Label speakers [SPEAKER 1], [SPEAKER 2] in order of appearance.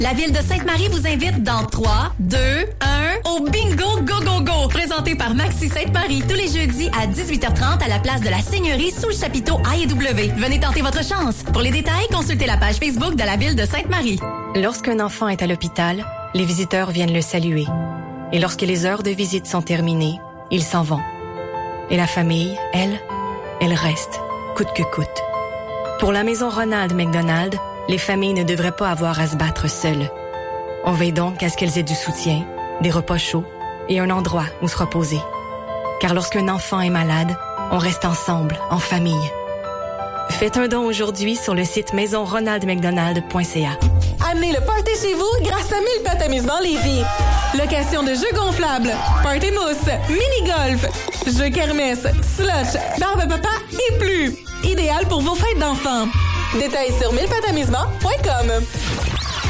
[SPEAKER 1] La Ville de Sainte-Marie vous invite dans 3, 2, 1 au Bingo Go Go Go, présenté par Maxi Sainte-Marie tous les jeudis à 18h30 à la place de la Seigneurie sous le chapiteau A&W. Venez tenter votre chance. Pour les détails, consultez la page Facebook de la Ville de Sainte-Marie.
[SPEAKER 2] Lorsqu'un enfant est à l'hôpital, les visiteurs viennent le saluer. Et lorsque les heures de visite sont terminées, ils s'en vont. Et la famille, elle reste, coûte que coûte. Pour la maison Ronald McDonald, les familles ne devraient pas avoir à se battre seules. On veille donc à ce qu'elles aient du soutien, des repas chauds et un endroit où se reposer. Car lorsqu'un enfant est malade, on reste ensemble, en famille. Faites un don aujourd'hui sur le site maisonronaldmcdonald.ca.
[SPEAKER 3] Amenez le party chez vous grâce à 1000 pattes amusement Lévis. Location de jeux gonflables, party mousse, mini-golf, jeux kermesse, slush, barbe papa et plus. Idéal pour vos fêtes d'enfants. Détails sur 1000patamusement.com.